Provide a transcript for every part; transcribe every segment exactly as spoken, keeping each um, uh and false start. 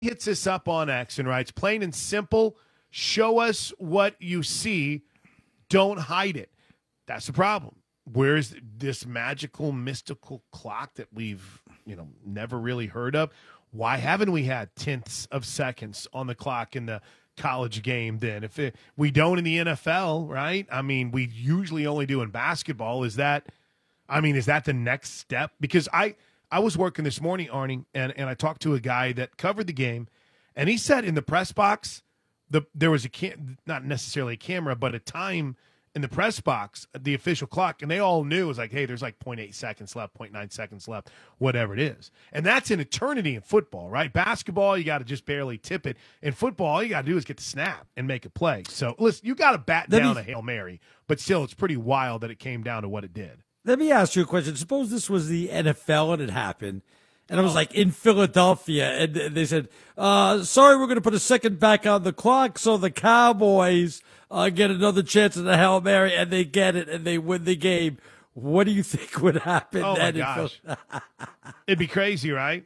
hits us up on X and writes, plain and simple, show us what you see, don't hide it. That's the problem. Where's this magical, mystical clock that we've, you know, never really heard of? Why haven't we had tenths of seconds on the clock in the college game then? If it, we don't in the N F L, right? I mean, we usually only do in basketball. Is that, I mean, is that the next step? Because I, I was working this morning, Arnie, and, and I talked to a guy that covered the game, and he said in the press box, the there was a cam- not necessarily a camera, but a time in the press box, the official clock, and they all knew it was like, hey, there's like zero point eight seconds left, zero point nine seconds left, whatever it is. And that's an eternity in football, right? Basketball, you got to just barely tip it. In football, all you got to do is get the snap and make a play. So, listen, you got to bat Let down me, a Hail Mary, but still, it's pretty wild that it came down to what it did. Let me ask you a question. Suppose this was the N F L and it happened, and it was like in Philadelphia, and they said, uh, sorry, we're going to put a second back on the clock so the Cowboys uh, get another chance at the Hail Mary, and they get it, and they win the game. What do you think would happen oh then? My gosh. It'd be crazy, right?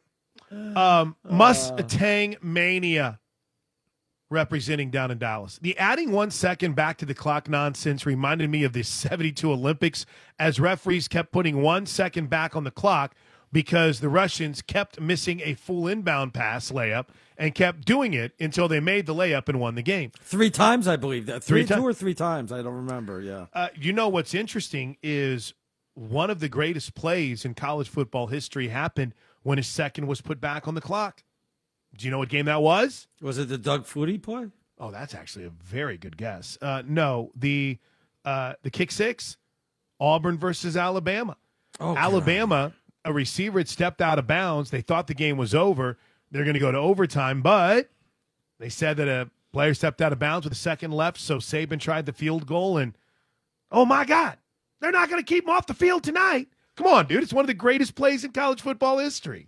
Um, Mustang Mania representing down in Dallas. The adding one second back to the clock nonsense reminded me of the seventy-two Olympics, as referees kept putting one second back on the clock because the Russians kept missing a full inbound pass layup and kept doing it until they made the layup and won the game. Three times, I believe. That three, three two or three times. I don't remember. Yeah. Uh, you know what's interesting is one of the greatest plays in college football history happened when a second was put back on the clock. Do you know what game that was? Was it the Doug Flutie play? Oh, that's actually a very good guess. Uh, no, the uh, the kick six, Auburn versus Alabama. Oh, Alabama, God. A receiver had stepped out of bounds. They thought the game was over. They're going to go to overtime, but they said that a player stepped out of bounds with a second left, so Saban tried the field goal, and oh, my God, they're not going to keep him off the field tonight. Come on, dude. It's one of the greatest plays in college football history.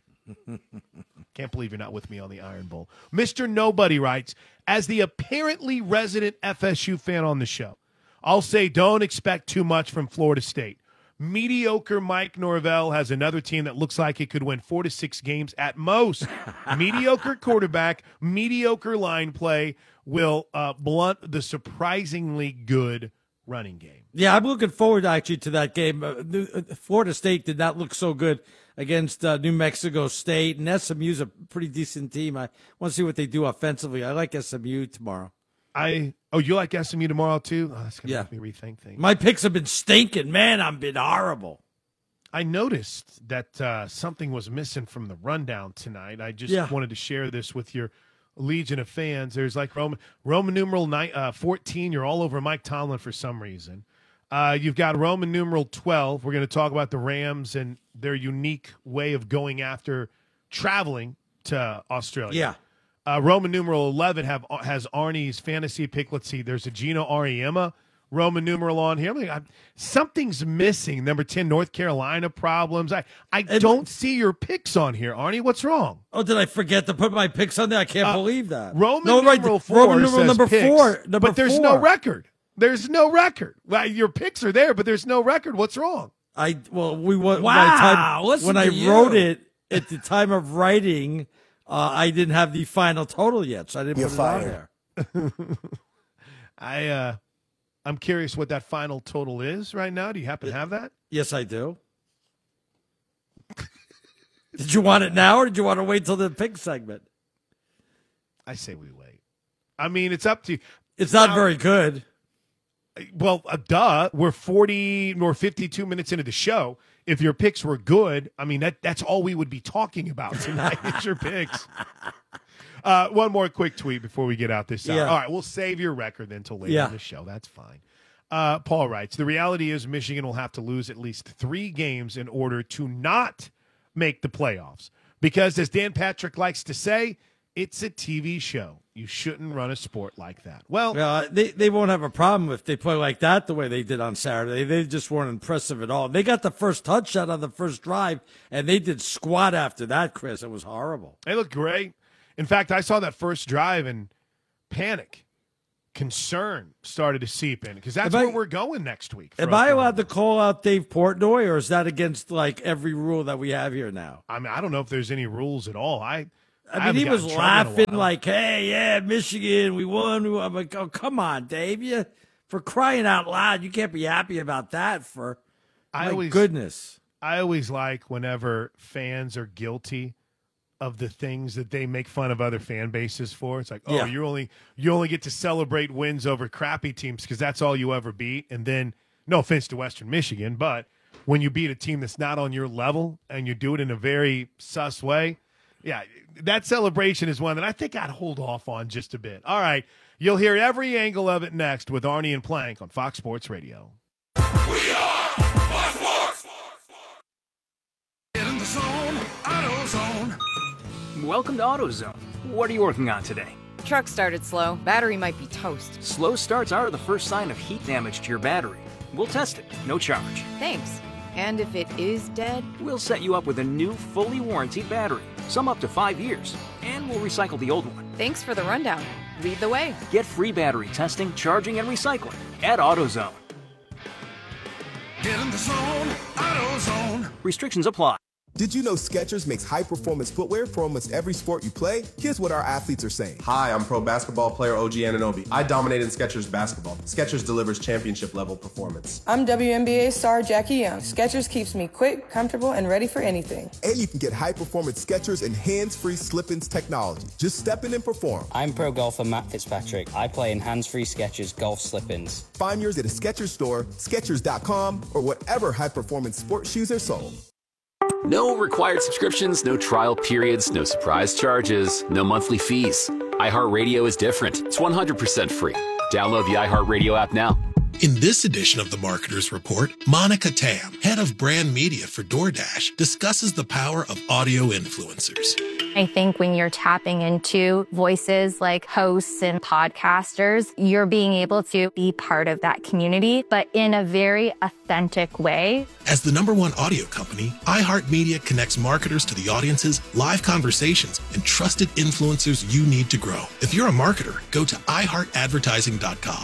Can't believe you're not with me on the Iron Bowl. Mister Nobody writes, as the apparently resident F S U fan on the show, I'll say don't expect too much from Florida State. Mediocre Mike Norvell has another team that looks like it could win four to six games at most. Mediocre quarterback, mediocre line play will uh, blunt the surprisingly good running game. Yeah, I'm looking forward actually to that game. Uh, Florida State did not look so good against uh, New Mexico State, and S M U's a pretty decent team. I want to see what they do offensively. I like S M U tomorrow. I oh, you like S M U tomorrow too? Oh, that's gonna yeah. make me rethink things. My picks have been stinking, man. I've been horrible. I noticed that uh, something was missing from the rundown tonight. I just yeah. wanted to share this with your legion of fans. There's like Roman Roman numeral nine, uh, fourteen. You're all over Mike Tomlin for some reason. Uh, you've got Roman numeral twelve. We're going to talk about the Rams and their unique way of going after traveling to Australia. Yeah. Uh, Roman numeral eleven have has Arnie's fantasy pick. Let's see. There's a Gino Ariema Roman numeral on here. I'm like, I'm, something's missing. Number ten, North Carolina problems. I, I and, don't see your picks on here, Arnie. What's wrong? Oh, did I forget to put my picks on there? I can't uh, believe that. Roman no, numeral right, four Roman numeral says number picks, four. Number but there's four. no record. There's no record. Well, your picks are there, but there's no record. What's wrong? I well, we wow. Wow. Time, when I you. wrote it at the time of writing, uh, I didn't have the final total yet, so I didn't You're put fired. it on there. I uh, I'm curious what that final total is right now. Do you happen to have that? Yes, I do. Did you want it now, or did you want to wait till the pick segment? I say we wait. I mean, it's up to you. It's not now, very good. Well, uh, duh. We're forty or fifty-two minutes into the show. If your picks were good, I mean, that that's all we would be talking about tonight is your picks. Uh, one more quick tweet before we get out this hour. Yeah. All right, we'll save your record then until later yeah. in the show. That's fine. Uh, Paul writes, the reality is Michigan will have to lose at least three games in order to not make the playoffs. Because, as Dan Patrick likes to say, it's a T V show. You shouldn't run a sport like that. Well, well they, they won't have a problem if they play like that the way they did on Saturday. They just weren't impressive at all. They got the first touchdown on the first drive, and they did squat after that, Chris. It was horrible. They looked great. In fact, I saw that first drive and panic, concern started to seep in because that's am where I, we're going next week. Am I allowed to call out Dave Portnoy, or is that against like every rule that we have here now? I mean, I don't know if there's any rules at all. I I mean, haven't he gotten was in trouble in a laughing while. like, "Hey, yeah, Michigan, we won." We won. I'm like, "Oh, come on, Dave! You for crying out loud, you can't be happy about that." For I my always, goodness, I always like whenever fans are guilty of the things that they make fun of other fan bases for. It's like, oh, Yeah. you only you only get to celebrate wins over crappy teams because that's all you ever beat. And then, no offense to Western Michigan, but when you beat a team that's not on your level and you do it in a very sus way, yeah, that celebration is one that I think I'd hold off on just a bit. All right, you'll hear every angle of it next with Arnie and Plank on Fox Sports Radio. We are Fox Sports. Get in the zone, AutoZone. Welcome to AutoZone. What are you working on today? Truck started slow. Battery might be toast. Slow starts are the first sign of heat damage to your battery. We'll test it, no charge. Thanks. And if it is dead? We'll set you up with a new, fully warranted battery, some up to five years, and we'll recycle the old one. Thanks for the rundown. Lead the way. Get free battery testing, charging, and recycling at AutoZone. Get in the zone, AutoZone. Restrictions apply. Did you know Skechers makes high-performance footwear for almost every sport you play? Here's what our athletes are saying. Hi, I'm pro basketball player O G Anunoby. I dominate in Skechers basketball. Skechers delivers championship-level performance. I'm W N B A star Jackie Young. Skechers keeps me quick, comfortable, and ready for anything. And you can get high-performance Skechers and hands-free slip-ins technology. Just step in and perform. I'm pro golfer Matt Fitzpatrick. I play in hands-free Skechers golf slip-ins. Find yours at a Skechers store, Skechers dot com, or whatever high-performance sports shoes are sold. No required subscriptions, no trial periods, no surprise charges, no monthly fees. iHeartRadio is different. It's one hundred percent free. Download the iHeartRadio app now. In this edition of the Marketer's Report, Monica Tam, head of brand media for DoorDash, discusses the power of audio influencers. I think when you're tapping into voices like hosts and podcasters, you're being able to be part of that community, but in a very authentic way. As the number one audio company, iHeartMedia connects marketers to the audiences, live conversations, and trusted influencers you need to grow. If you're a marketer, go to i heart advertising dot com.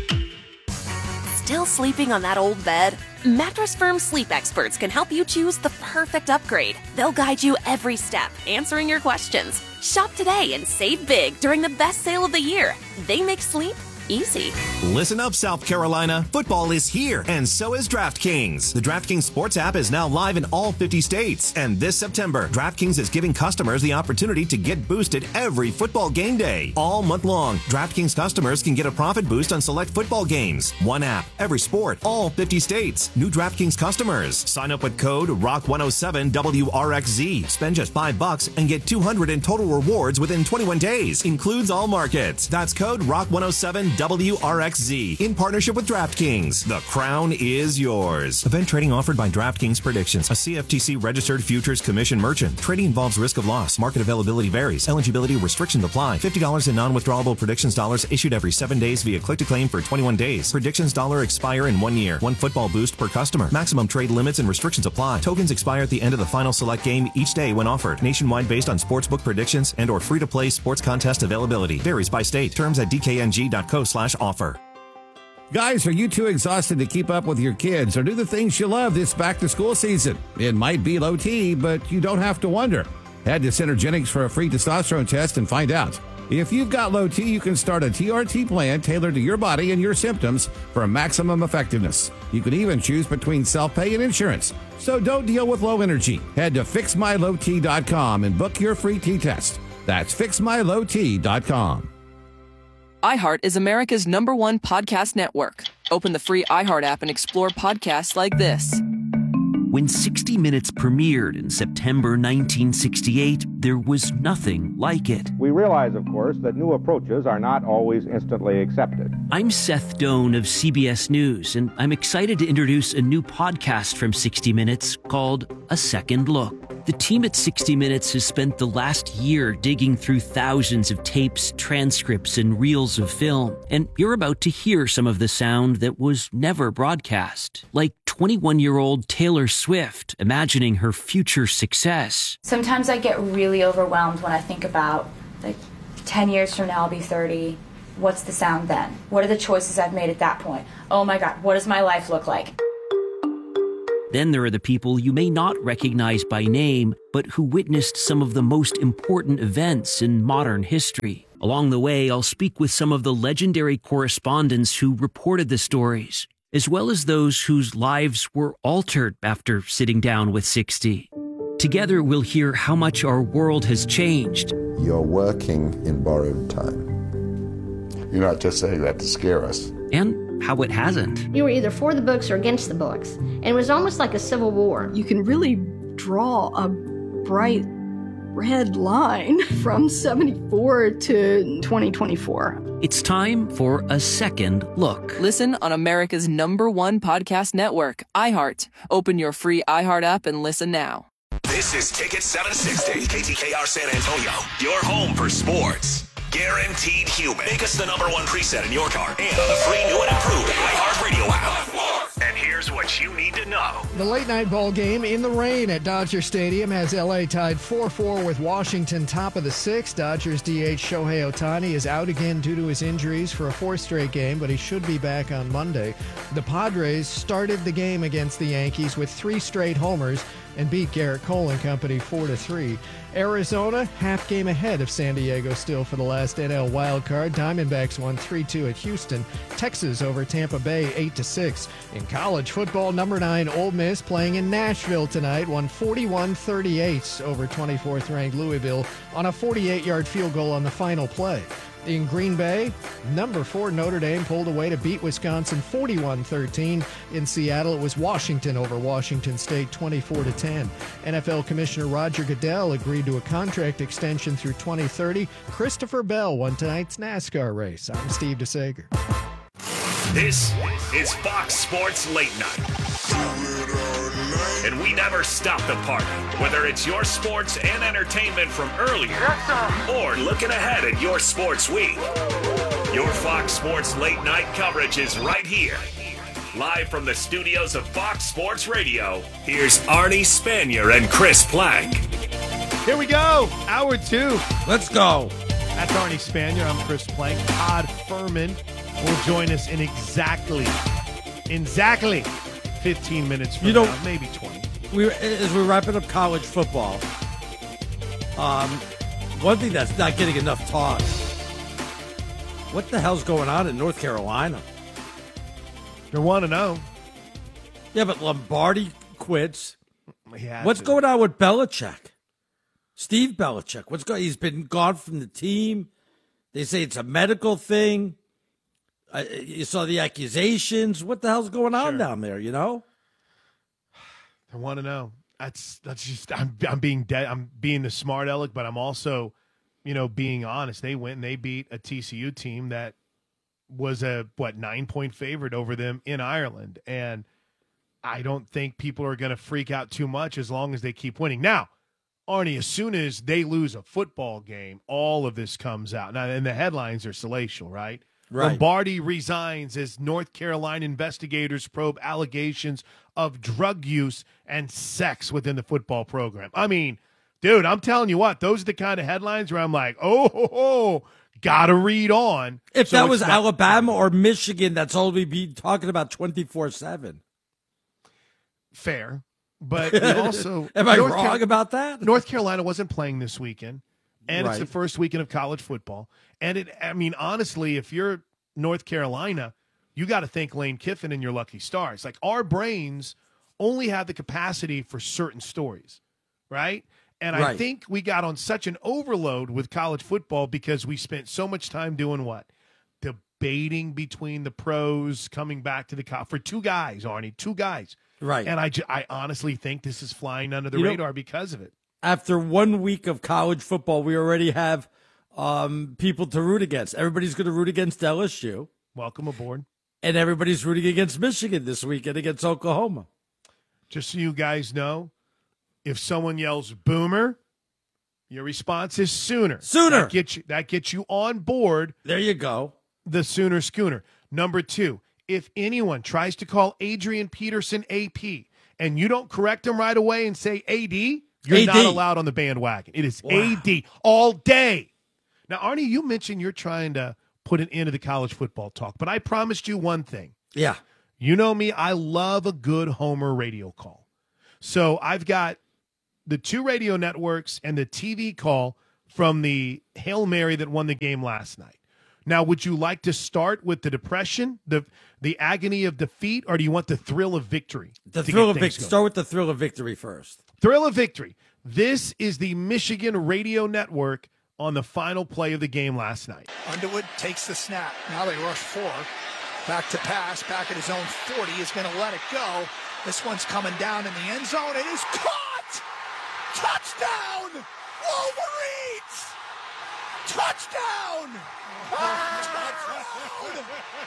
Still sleeping on that old bed? Mattress Firm sleep experts can help you choose the perfect upgrade. They'll guide you every step, answering your questions. Shop today and save big during the best sale of the year. They make sleep easy. Listen up, South Carolina. Football is here, and so is DraftKings. The DraftKings Sports app is now live in all fifty states. And this September, DraftKings is giving customers the opportunity to get boosted every football game day. All month long, DraftKings customers can get a profit boost on select football games. One app, every sport, all fifty states. New DraftKings customers. Sign up with code R O C one oh seven W R X Z. Spend just five bucks and get two hundred in total rewards within twenty-one days. Includes all markets. That's code R O C one oh seven W R X Z in partnership with DraftKings. The crown is yours. Event trading offered by DraftKings Predictions, a C F T C registered futures commission merchant. Trading involves risk of loss. Market availability varies. Eligibility restrictions apply. fifty dollars in non-withdrawable predictions dollars issued every seven days via click to claim for twenty-one days. Predictions dollar expire in one year. One football boost per customer. Maximum trade limits and restrictions apply. Tokens expire at the end of the final select game each day when offered. Nationwide based on sportsbook predictions and or free-to-play sports contest availability. Varies by state. Terms at d k n g dot co slash offer. Guys, are you too exhausted to keep up with your kids or do the things you love this back-to-school season? It might be low T, but you don't have to wonder. Head to Synergenics for a free testosterone test and find out. If you've got low T, you can start a T R T plan tailored to your body and your symptoms for maximum effectiveness. You can even choose between self-pay and insurance. So don't deal with low energy. Head to fix my low t dot com and book your free T-test. That's fix my low t dot com. iHeart is America's number one podcast network. Open the free iHeart app and explore podcasts like this. When sixty minutes premiered in September nineteen sixty-eight, there was nothing like it. We realize, of course, that new approaches are not always instantly accepted. I'm Seth Doan of C B S News, and I'm excited to introduce a new podcast from sixty minutes called A Second Look. The team at sixty minutes has spent the last year digging through thousands of tapes, transcripts, and reels of film, and you're about to hear some of the sound that was never broadcast, like twenty-one-year-old Taylor Swift imagining her future success. Sometimes I get really overwhelmed when I think about, like, ten years from now I'll be thirty. What's the sound then? What are the choices I've made at that point? Oh my God, what does my life look like? Then there are the people you may not recognize by name, but who witnessed some of the most important events in modern history. Along the way, I'll speak with some of the legendary correspondents who reported the stories, as well as those whose lives were altered after sitting down with sixty. Together, we'll hear how much our world has changed. You're working in borrowed time. You're not just saying that to scare us. And how it hasn't. You were either for the books or against the books, and it was almost like a civil war. You can really draw a bright red line from seventy-four to twenty twenty-four. It's time for a second look. Listen on America's number one podcast network, iHeart. Open your free iHeart app and listen now. This is Ticket seven sixty, K T K R San Antonio, your home for sports. Guaranteed human. Make us the number one preset in your car and on the free new and improved iHeartRadio app. And here's what you need to know. The late night ball game in the rain at Dodger Stadium has L A tied four four with Washington top of the sixth. Dodgers D H Shohei Ohtani is out again due to his injuries for a fourth straight game, but he should be back on Monday. The Padres started the game against the Yankees with three straight homers and beat Garrett Cole and company four to three. Arizona, half game ahead of San Diego still for the last N L wildcard. Diamondbacks won three two at Houston. Texas over Tampa Bay eight to six. In college football, number nine Ole Miss playing in Nashville tonight won forty-one thirty-eight over twenty-fourth ranked Louisville on a forty-eight-yard field goal on the final play. In Green Bay, number four Notre Dame pulled away to beat Wisconsin forty-one thirteen. In Seattle, it was Washington over Washington State twenty-four to ten. N F L Commissioner Roger Goodell agreed to a contract extension through twenty thirty. Christopher Bell won tonight's NASCAR race. I'm Steve DeSager. This is Fox Sports Late Night. And we never stop the party, whether it's your sports and entertainment from earlier or looking ahead at your sports week. Your Fox Sports Late Night coverage is right here. Live from the studios of Fox Sports Radio, here's Arnie Spanier and Chris Plank. Here we go, hour two. Let's go. That's Arnie Spanier. I'm Chris Plank. Todd Furman will join us in exactly, exactly fifteen minutes from you know, now, maybe twenty. We, as we're wrapping up college football, um, one thing that's not getting enough talk, what the hell's going on in North Carolina? They want to know. Yeah, but Lombardi quits. What's to. going on with Belichick? Steve Belichick. What's going? He's been gone from the team. They say it's a medical thing. Uh, you saw the accusations. What the hell's going on Sure. down there? You know. I want to know. That's that's just I'm I'm being dead. I'm being the smart aleck, but I'm also, you know, being honest. They went and they beat a T C U team that was a what nine point favorite over them in Ireland, and I don't think people are going to freak out too much as long as they keep winning. Now, Arnie, as soon as they lose a football game, all of this comes out. Now, and the headlines are salacial, right? Right. Lombardi resigns as North Carolina investigators probe allegations of drug use and sex within the football program. I mean, dude, I'm telling you what, those are the kind of headlines where I'm like, oh, ho, ho, gotta read on. If So that it's was not- Alabama or Michigan, that's all we'd be talking about twenty-four seven. Fair. But we also Am I North wrong Car- about that? North Carolina wasn't playing this weekend, and it's Right. the first weekend of college football. And it, I mean, honestly, if you're North Carolina, you got to thank Lane Kiffin and your lucky stars. Like, our brains only have the capacity for certain stories, right? And I Right. think we got on such an overload with college football because we spent so much time doing what? Debating between the pros, coming back to the co- for two guys, Arnie, two guys. Right. And I, ju- I honestly think this is flying under the You know- radar because of it. After one week of college football, we already have um, people to root against. Everybody's going to root against L S U. Welcome aboard. And everybody's rooting against Michigan this weekend against Oklahoma. Just so you guys know, if someone yells boomer, your response is Sooner. Sooner. That gets you, that gets you on board. There you go. The Sooner Schooner. Number two, if anyone tries to call Adrian Peterson A P and you don't correct him right away and say A D, you're A D. not allowed on the bandwagon. It is Wow. A D all day. Now, Arnie, you mentioned you're trying to put an end to the college football talk, but I promised you one thing. Yeah. You know me, I love a good Homer radio call. So I've got the two radio networks and the T V call from the Hail Mary that won the game last night. Now, would you like to start with the depression, the the agony of defeat, or do you want the thrill of victory? The thrill of victory. Start with the thrill of victory first. Thrill of victory. This is the Michigan Radio Network on the final play of the game last night. Underwood takes the snap. Now they rush four. Back to pass. Back at his own forty. Is going to let it go. This one's coming down in the end zone. It is caught! Touchdown! Wolverines! Touchdown! Touchdown!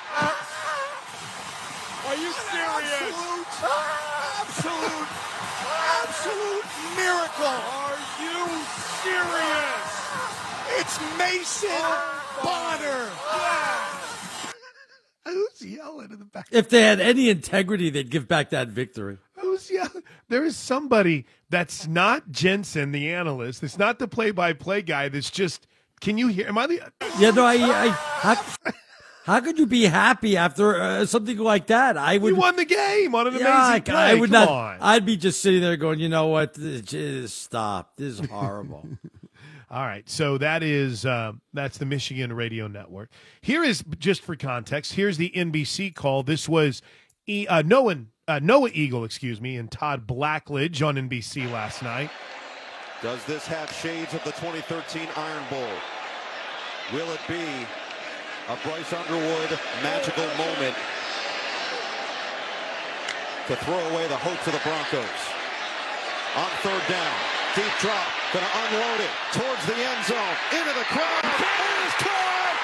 Are you serious? Absolute, absolute, absolute miracle. Are you serious? It's Mason Bonner. Who's yelling in the back? If they had any integrity, they'd give back that victory. Who's yelling? There is somebody that's not Jensen, the analyst. It's not the play-by-play guy. That's just. Can you hear? Am I the? Yeah, no. I. I how, how could you be happy after uh, something like that? I would. You won the game on an yeah, amazing I, play. I would Come not. on. I'd be just sitting there going, you know what? Just stop. This is horrible. All right, so that is uh, that's the Michigan Radio Network. Here is, just for context, here's the N B C call. This was e- uh, Noah, uh, Noah Eagle, excuse me, and Todd Blackledge on N B C last night. Does this have shades of the twenty thirteen Iron Bowl? Will it be a Bryce Underwood magical moment to throw away the hopes of the Broncos? On third down, deep drop. Going to unload it towards the end zone, into the crowd. It is caught!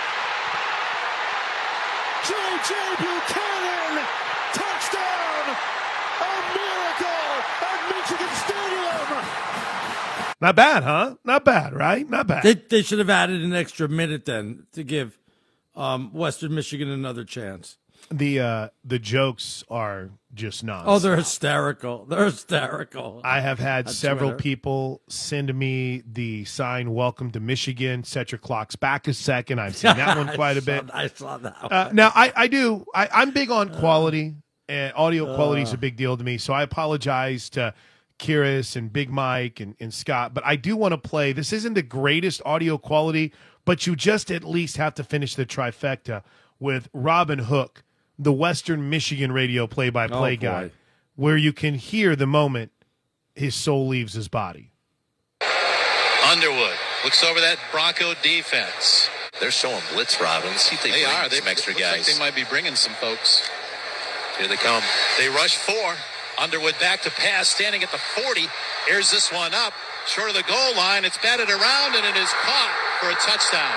J J. Buchanan, touchdown! A miracle at Michigan Stadium! Not bad, huh? Not bad, right? Not bad. They, they should have added an extra minute then to give um, Western Michigan another chance. The uh, the jokes are just nonstop. Oh, they're hysterical. They're hysterical. I have had On several Twitter. people send me the sign, "Welcome to Michigan. Set your clocks back a second." I've seen that one quite a I bit. saw- I saw that one. Uh, now, I, I do. I, I'm big on quality. And audio quality is a big deal to me. So I apologize to Kiris and Big Mike and, and Scott. But I do want to play. This isn't the greatest audio quality, but you just at least have to finish the trifecta with Robin Hook, the Western Michigan radio play-by-play Oh, boy. guy, where you can hear the moment his soul leaves his body. Underwood looks over that Bronco defense. They're showing blitz, Robin. See if they, they are. They, some extra guys. Like they might be bringing some folks. Here they come. They rush four. Underwood back to pass, standing at the forty. Here's this one up, short of the goal line. It's batted around, and it is caught for a touchdown.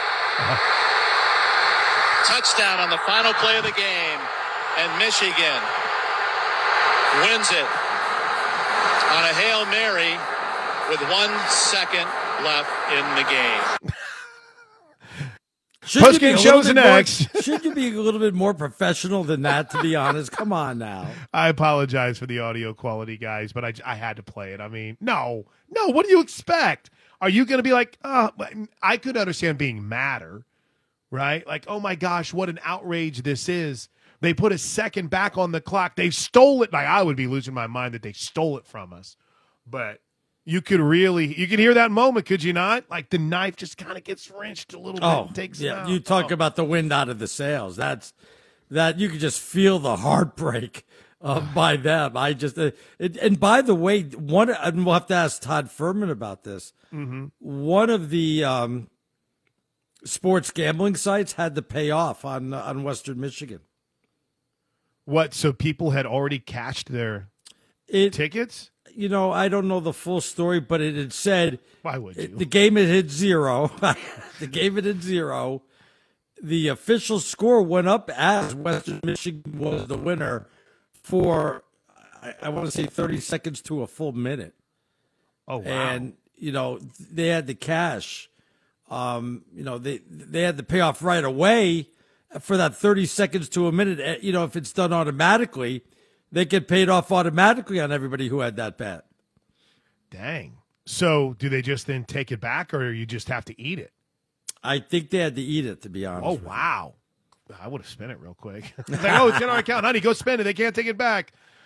Touchdown on the final play of the game, and Michigan wins it on a Hail Mary with one second left in the game. Shouldn't Post-game you be a little shows bit next. more- Should you be a little bit more professional than that, to be honest? Come on now. I apologize for the audio quality, guys, but I, I had to play it. I mean, no, no. What do you expect? Are you going to be like, oh, I could understand being madder, right? Like, oh my gosh, what an outrage this is. They put a second back on the clock. They stole it. Like, I would be losing my mind that they stole it from us. But you could really, you could hear that moment, could you not? Like the knife just kind of gets wrenched a little Oh, bit and takes it yeah. out. You talk Oh. about the wind out of the sails. That's that you could just feel the heartbreak uh, by them. I just uh, it, and by the way, one and we'll have to ask Todd Furman about this. Mhm. One of the um, sports gambling sites had to pay off on uh, on Western Michigan. What? So people had already cashed their It, tickets? You know, I don't know the full story, but it had said Why would you? the game had hit zero. The game had hit zero. The official score went up as Western Michigan was the winner for, I, I want to say, thirty seconds to a full minute. Oh, wow. And, you know, they had the cash. Um, you know, they they had the payoff right away for that thirty seconds to a minute. Eh, You know, if it's done automatically, they get paid off automatically on everybody who had that bet. Dang. So do they just then take it back, or you just have to eat it? I think they had to eat it, to be honest. Oh, with you. wow. I would have spent it real quick. It's like, oh, it's in our account. Honey, go spend it. They can't take it back.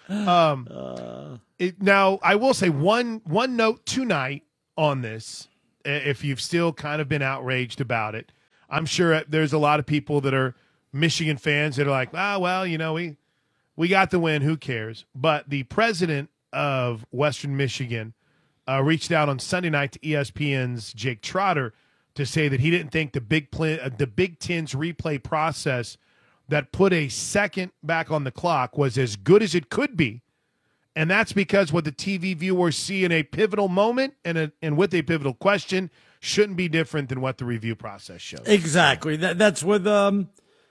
Um, Uh, it, now, I will say one one note tonight on this, i- if you've still kind of been outraged about it. I'm sure there's a lot of people that are Michigan fans that are like, ah, well, you know, we we got the win. Who cares? But the president of Western Michigan uh, reached out on Sunday night to E S P N's Jake Trotter to say that he didn't think the Big Pl- uh, the Big Ten's replay process that put a second back on the clock was as good as it could be. And that's because what the T V viewers see in a pivotal moment and a, and with a pivotal question shouldn't be different than what the review process shows. Exactly. That, that's what um,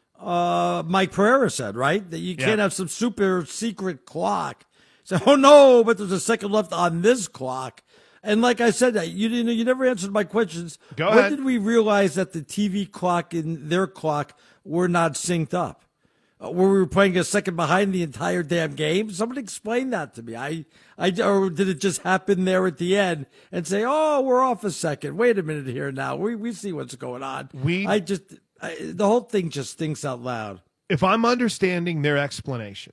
uh, Mike Pereira said, right? That you can't Yeah. have some super secret clock. So, oh no, but there's a second left on this clock. And like I said, you you know, you never answered my questions. Go when ahead. did we realize that the T V clock and their clock were not synced up? Uh, were we playing a second behind the entire damn game? Somebody explain that to me. I, I, or did it just happen there at the end and say, "Oh, we're off a second. Wait a minute here now. We we see what's going on." We, I just, I, the whole thing just thinks out loud. If I'm understanding their explanation,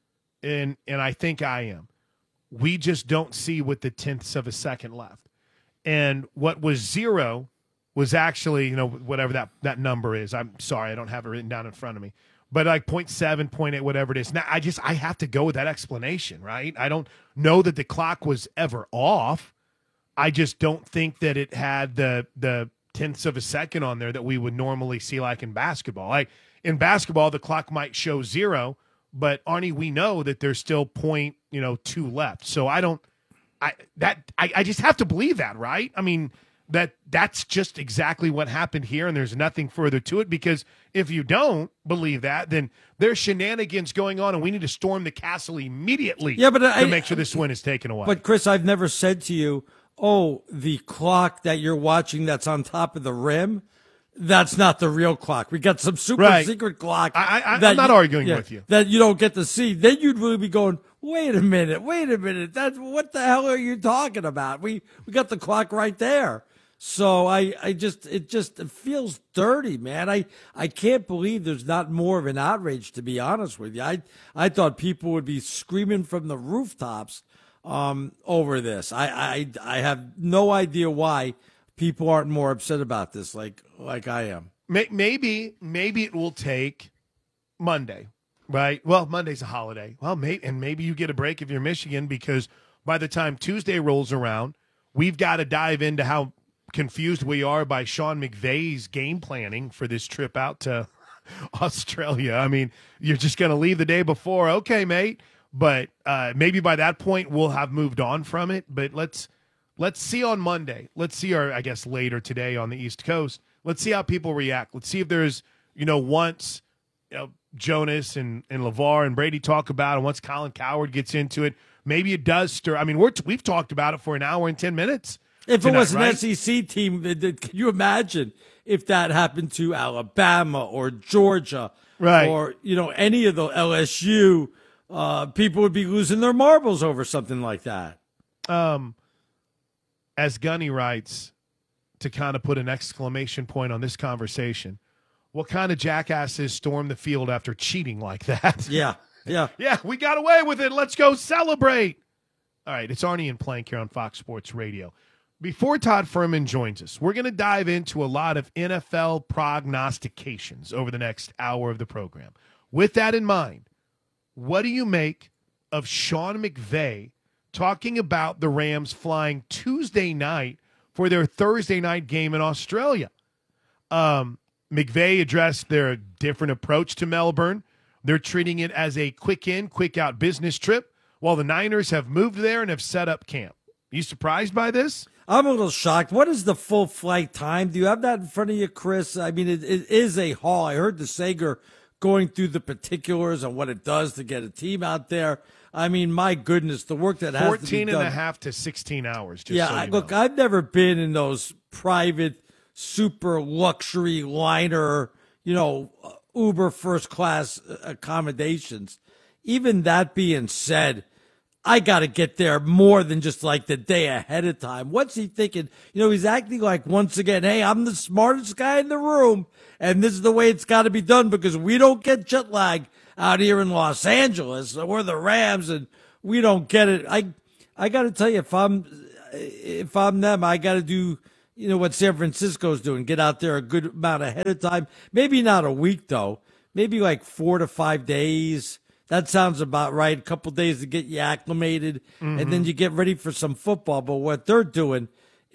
and and I think I am, we just don't see with the tenths of a second left. And what was zero was actually, you know, whatever that, that number is. I'm sorry, I don't have it written down in front of me. But like point seven, point eight, whatever it is. Now, I just, I have to go with that explanation, right? I don't know that the clock was ever off. I just don't think that it had the the tenths of a second on there that we would normally see like in basketball. Like in basketball, the clock might show zero, but Arnie, we know that there's still point, you know, two left. So I don't, I that I, I just have to believe that, right? I mean, that that's just exactly what happened here, and there's nothing further to it, because if you don't believe that, then there's shenanigans going on, and we need to storm the castle immediately Yeah, but to I- make sure this win is taken away. But Chris, I've never said to you, "Oh, the clock that you're watching that's on top of the rim, that's not the real clock. We got some super Right. secret clock." I, I, that I'm not you- arguing yeah, with you. that you don't get to see. Then you'd really be going, "Wait a minute, wait a minute. That's what the hell are you talking about? We we got the clock right there." So I, I just it just it feels dirty, man. I, I can't believe there's not more of an outrage, to be honest with you. I I thought people would be screaming from the rooftops um, over this. I, I I have no idea why people aren't more upset about this, like like I am. May- Maybe, maybe it will take Monday, right? Well, Monday's a holiday. Well, may- and maybe you get a break if you're Michigan, because by the time Tuesday rolls around, we've got to dive into how confused we are by Sean McVay's game planning for this trip out to Australia. I mean, you're just going to leave the day before. Okay, mate. But uh, maybe by that point we'll have moved on from it. But let's let's see on Monday. Let's see, or I guess later today on the East Coast. Let's see how people react. Let's see if there's, you know, once you know, Jonas and, and LeVar and Brady talk about it, and once Colin Cowherd gets into it, maybe it does stir. I mean, we're we've talked about it for an hour and ten minutes. If tonight, it was an right? S E C team, th- th- can you imagine if that happened to Alabama or Georgia, Right. or you know any of the L S U? Uh, people would be losing their marbles over something like that. Um, as Gunny writes, to kind of put an exclamation point on this conversation, what kind of jackasses storm the field after cheating like that? Yeah, yeah, yeah. We got away with it. Let's go celebrate. All right, it's Arnie and Plank here on Fox Sports Radio. Before Todd Furman joins us, we're going to dive into a lot of N F L prognostications over the next hour of the program. With that in mind, what do you make of Sean McVay talking about the Rams flying Tuesday night for their Thursday night game in Australia? Um, McVay addressed their different approach to Melbourne. They're treating it as a quick in, quick out business trip, while the Niners have moved there and have set up camp. You surprised by this? I'm a little shocked. What is the full flight time? Do you have that in front of you, Chris? I mean, it, it is a haul. I heard the Sager going through the particulars on what it does to get a team out there. I mean, my goodness, the work that has to be fourteen done. and a half to sixteen hours. Just yeah, so I, you look, know. I've never been in those private, super luxury liner, you know, Uber first class accommodations. Even that being said, I got to get there more than just like the day ahead of time. What's he thinking? You know, he's acting like, once again, hey, I'm the smartest guy in the room, and this is the way it's got to be done because we don't get jet lag out here in Los Angeles. We're the Rams, and we don't get it. I I got to tell you, if I'm if I'm them, I got to do you know what San Francisco's doing. Get out there a good amount ahead of time. Maybe not a week though. Maybe like four to five days. That sounds about right. A couple days to get you acclimated, mm-hmm. and then you get ready for some football. But what they're doing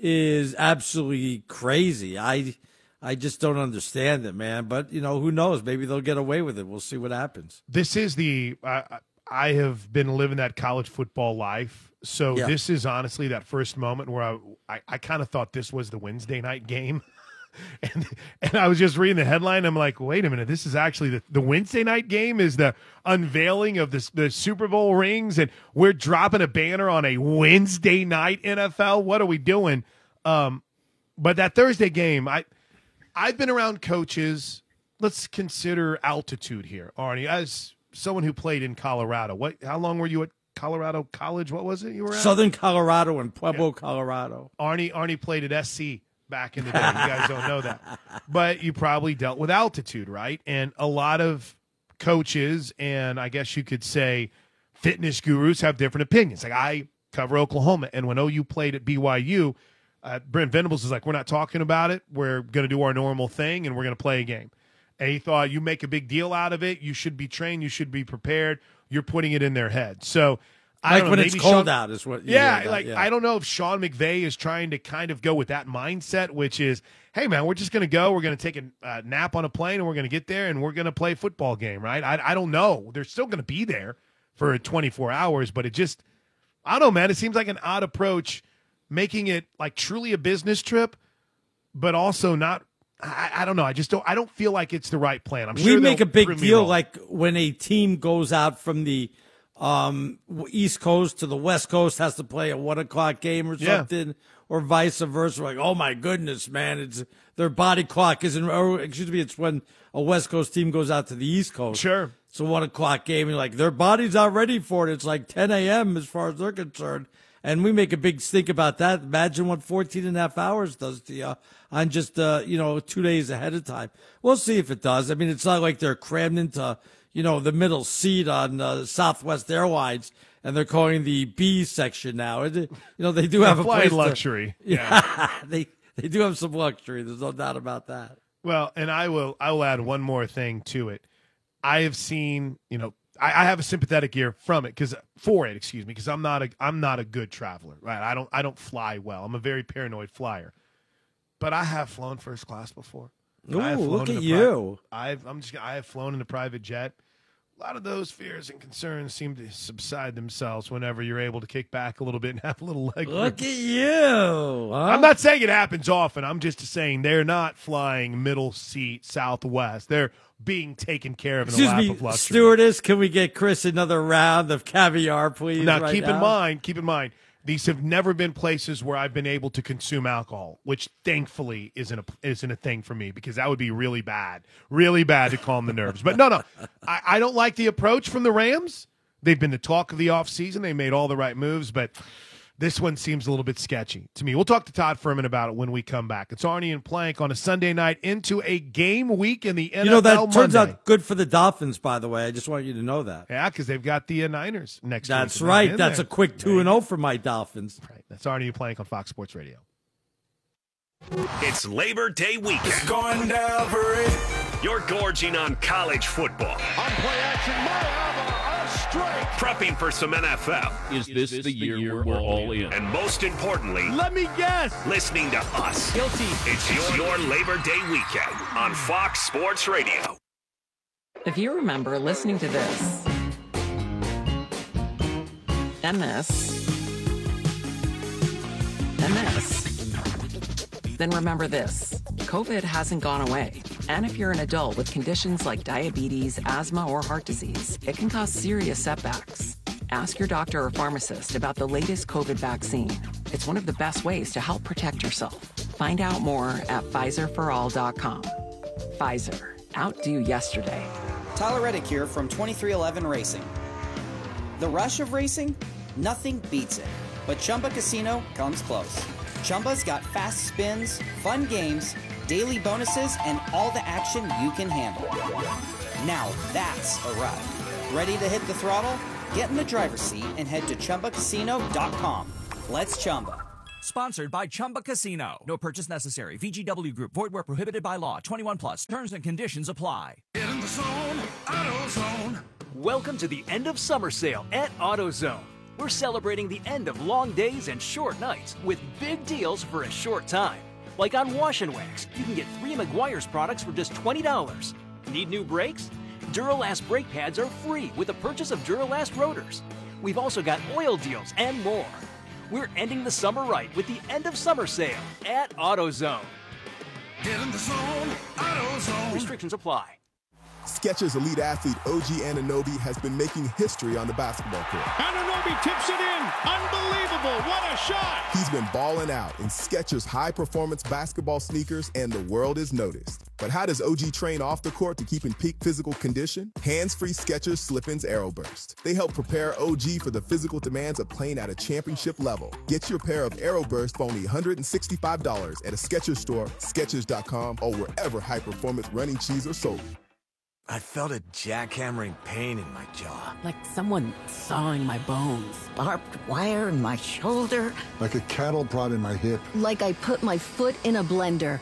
is absolutely crazy. I I just don't understand it, man. But, you know, who knows? Maybe they'll get away with it. We'll see what happens. This is the uh, – I have been living that college football life. So yeah. This is honestly that first moment where I I, I kind of thought this was the Wednesday night game. and and I was just reading the headline. I'm like, wait a minute. This is actually the, the Wednesday night game is the unveiling of the, the Super Bowl rings, and we're dropping a banner on a Wednesday night N F L. What are we doing? Um, but that Thursday game, I – I've been around coaches. Let's consider altitude here, Arnie. As someone who played in Colorado, what? How long were you at Colorado College? What was it you were at? Southern Colorado and Pueblo, yeah. Colorado. Arnie Arnie played at S C back in the day. You guys don't know that, but you probably dealt with altitude, right? And a lot of coaches, and I guess you could say fitness gurus, have different opinions. Like I cover Oklahoma, and when O U played at B Y U. Uh, Brent Venables is like, we're not talking about it. We're going to do our normal thing, and we're going to play a game. And he thought, you make a big deal out of it. You should be trained. You should be prepared. You're putting it in their head. So, I like don't know, when maybe it's cold Sean, out is what. You yeah, that, like yeah. I don't know if Sean McVay is trying to kind of go with that mindset, which is, hey man, we're just going to go. We're going to take a uh, nap on a plane, and we're going to get there, and we're going to play a football game, right? I, I don't know. They're still going to be there for twenty-four hours, but it just, I don't know, man. It seems like an odd approach. Making it like truly a business trip, but also not. I, I don't know. I just don't. I don't feel like it's the right plan. I'm sure we make a big deal wrong. Like when a team goes out from the um, East Coast to the West Coast, has to play a one o'clock game or something, yeah. or vice versa. We're like, oh my goodness, man! It's their body clock isn't. Or excuse me, it's when a West Coast team goes out to the East Coast. Sure, it's a one o'clock game, and like their body's not ready for it. It's like ten a.m. as far as they're concerned. And we make a big stink about that. Imagine what fourteen and a half hours does to you on just, uh, you know, two days ahead of time. We'll see if it does. I mean, it's not like they're crammed into, you know, the middle seat on uh, Southwest Airlines, and they're calling the B section now. It, you know, they do have a place luxury. To, yeah, yeah. they they do have some luxury. There's no doubt about that. Well, and I will I will add one more thing to it. I have seen, you know, I have a sympathetic ear from it because for it, excuse me, because I'm not a I'm not a good traveler, right? I don't I don't fly well. I'm a very paranoid flyer, but I have flown first class before. Ooh, look at you! Pri- I've I'm just I have flown in a private jet. A lot of those fears and concerns seem to subside themselves whenever you're able to kick back a little bit and have a little leg room. Look at you! Huh? I'm not saying it happens often. I'm just saying they're not flying middle seat Southwest. They're being taken care of in Excuse a lap me, of luxury. Stewardess, can we get Chris another round of caviar, please? Now, right keep now? in mind, keep in mind, these have never been places where I've been able to consume alcohol, which thankfully isn't a isn't a thing for me because that would be really bad, really bad to calm the nerves. But no, no, I, I don't like the approach from the Rams. They've been the talk of the offseason. They made all the right moves, but this one seems a little bit sketchy to me. We'll talk to Todd Furman about it when we come back. It's Arnie and Plank on a Sunday night into a game week in the N F L You know, that Monday. turns out good for the Dolphins, by the way. I just want you to know that. Yeah, because they've got the uh, Niners next week. That's right. That's there. a quick two and oh for my Dolphins. Right. That's Arnie and Plank on Fox Sports Radio. It's Labor Day weekend. It's going down for it. You're gorging on college football. On play action, Marava, a strike. Prepping for some N F L. Is this, this the, the year, year we're all in? And most importantly, let me guess, listening to us. Guilty. It's your, your Labor Day weekend on Fox Sports Radio. If you remember listening to this and this and this, then remember this. COVID hasn't gone away. And if you're an adult with conditions like diabetes, asthma, or heart disease, it can cause serious setbacks. Ask your doctor or pharmacist about the latest COVID vaccine. It's one of the best ways to help protect yourself. Find out more at Pfizer for all dot com. Pfizer. Outdo yesterday. Tyler Reddick here from twenty-three eleven Racing. The rush of racing? Nothing beats it. But Chumba Casino comes close. Chumba's got fast spins, fun games, daily bonuses, and all the action you can handle. Now that's a ride. Ready to hit the throttle? Get in the driver's seat and head to Chumba Casino dot com. Let's Chumba. Sponsored by Chumba Casino. No purchase necessary. V G W Group. Void where prohibited by law. twenty-one plus. Terms and conditions apply. Get in the zone, AutoZone. Welcome to the end of summer sale at AutoZone. We're celebrating the end of long days and short nights with big deals for a short time. Like on Wash and Wax, you can get three Meguiar's products for just twenty dollars. Need new brakes? Duralast brake pads are free with the purchase of Duralast rotors. We've also got oil deals and more. We're ending the summer right with the end of summer sale at AutoZone. Get in the zone, AutoZone. Restrictions apply. Skechers elite athlete O G Anunoby has been making history on the basketball court. Anunoby tips it in. Unbelievable. What a shot. He's been balling out in Skechers high-performance basketball sneakers, and the world is noticed. But how does O G train off the court to keep in peak physical condition? Hands-free Skechers Slip-ins Aeroburst. They help prepare O G for the physical demands of playing at a championship level. Get your pair of Aeroburst for only one hundred sixty-five dollars at a Skechers store, Skechers dot com, or wherever high-performance running shoes are sold. I felt a jackhammering pain in my jaw. Like someone sawing my bones. Barbed wire in my shoulder. Like a cattle prod in my hip. Like I put my foot in a blender.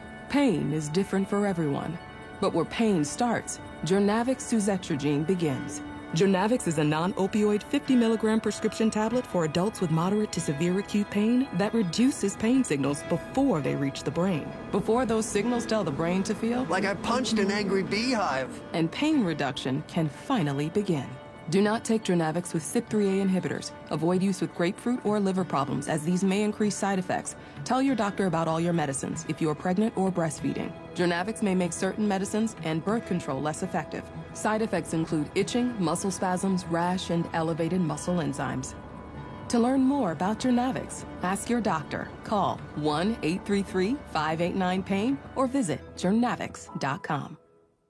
Pain is different for everyone. But where pain starts, Journavx Suzetrigine begins. Journavx is a non-opioid fifty milligram prescription tablet for adults with moderate to severe acute pain that reduces pain signals before they reach the brain. Before those signals tell the brain to feel like I punched an angry beehive. And pain reduction can finally begin. Do not take Journavx with C Y P three A inhibitors. Avoid use with grapefruit or liver problems, as these may increase side effects. Tell your doctor about all your medicines if you are pregnant or breastfeeding. Journavx may make certain medicines and birth control less effective. Side effects include itching, muscle spasms, rash, and elevated muscle enzymes. To learn more about Journavx, ask your doctor. Call one eight three three, five eight nine, pain or visit journavx dot com.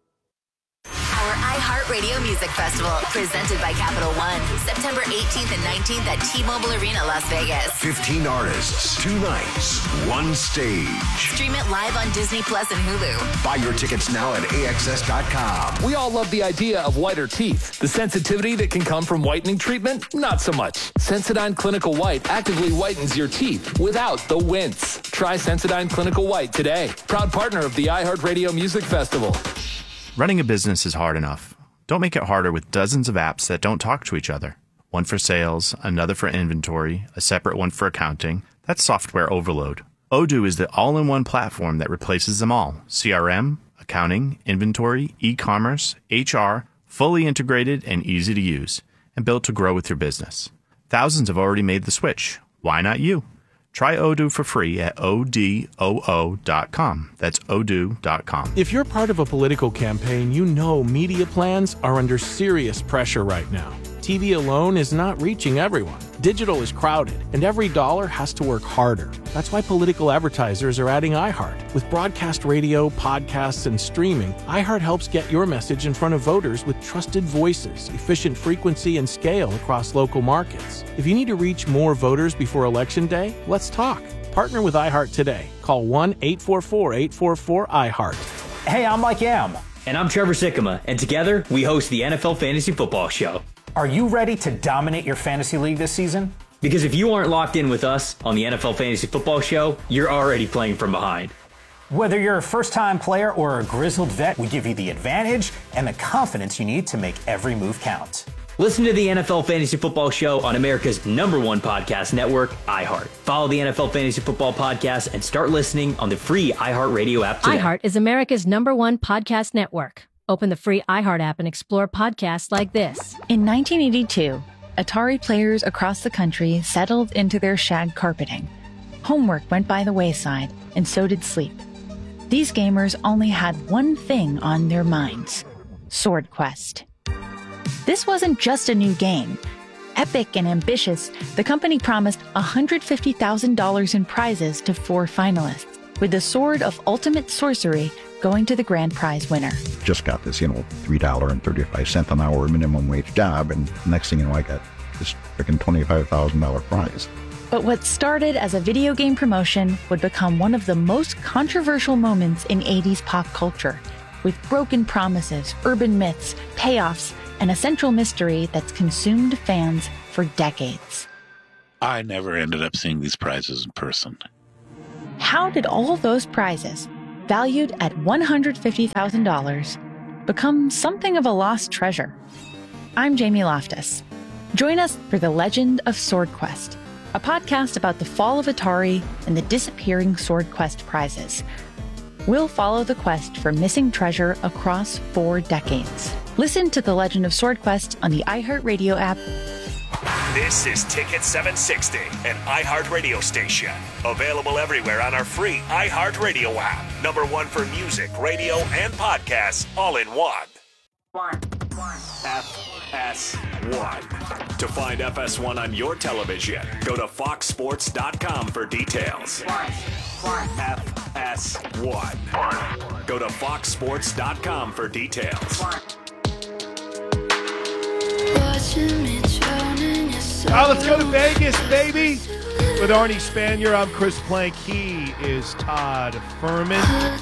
Our iHeartRadio Music Festival, presented by Capital One, September eighteenth and nineteenth at T-Mobile Arena, Las Vegas. fifteen artists, two nights, one stage. Stream it live on Disney Plus and Hulu. Buy your tickets now at A X S dot com. We all love the idea of whiter teeth. The sensitivity that can come from whitening treatment, not so much. Sensodyne Clinical White actively whitens your teeth without the wince. Try Sensodyne Clinical White today. Proud partner of the iHeartRadio Music Festival. Running a business is hard enough. Don't make it harder with dozens of apps that don't talk to each other. One for sales, another for inventory, a separate one for accounting. That's software overload. Odoo is the all-in-one platform that replaces them all. C R M, accounting, inventory, e-commerce, H R, fully integrated and easy to use, and built to grow with your business. Thousands have already made the switch. Why not you? Try Odoo for free at O D O O dot com. That's odoo dot com. If you're part of a political campaign, you know media plans are under serious pressure right now. T V alone is not reaching everyone. Digital is crowded, and every dollar has to work harder. That's why political advertisers are adding iHeart. With broadcast radio, podcasts, and streaming, iHeart helps get your message in front of voters with trusted voices, efficient frequency, and scale across local markets. If you need to reach more voters before Election Day, let's talk. Partner with iHeart today. Call one eight four four, eight four four, iHeart. Hey, I'm Mike Yam. And I'm Trevor Sikkema, and together we host the N F L Fantasy Football Show. Are you ready to dominate your fantasy league this season? Because if you aren't locked in with us on the N F L Fantasy Football Show, you're already playing from behind. Whether you're a first-time player or a grizzled vet, we give you the advantage and the confidence you need to make every move count. Listen to the N F L Fantasy Football Show on America's number one podcast network, iHeart. Follow the N F L Fantasy Football Podcast and start listening on the free iHeartRadio app today. iHeart is America's number one podcast network. Open the free iHeart app and explore podcasts like this. In nineteen eighty-two, Atari players across the country settled into their shag carpeting. Homework went by the wayside, and so did sleep. These gamers only had one thing on their minds: Sword Quest. This wasn't just a new game. Epic and ambitious, the company promised one hundred fifty thousand dollars in prizes to four finalists, with the Sword of Ultimate Sorcery going to the grand prize winner. Just got this, you know, three dollars and thirty-five cents an hour minimum wage job, and next thing you know, I got this freaking twenty-five thousand dollars prize. But what started as a video game promotion would become one of the most controversial moments in eighties pop culture, with broken promises, urban myths, payoffs, and a central mystery that's consumed fans for decades. I never ended up seeing these prizes in person. How did all those prizes, valued at one hundred fifty thousand dollars, become something of a lost treasure? I'm Jamie Loftus. Join us for The Legend of Sword Quest, a podcast about the fall of Atari and the disappearing Sword Quest prizes. We'll follow the quest for missing treasure across four decades. Listen to The Legend of Sword Quest on the iHeartRadio app. This is Ticket seven sixty, an iHeart radio station. Available everywhere on our free iHeartRadio app. Number one for music, radio, and podcasts, all in one. One. One. F S one. To find F S one on your television, go to fox sports dot com for details. One. One. F S one. Go to fox sports dot com for details. One. All right, let's go to Vegas, baby. With Arnie Spanier, I'm Chris Plank. He is Todd Furman.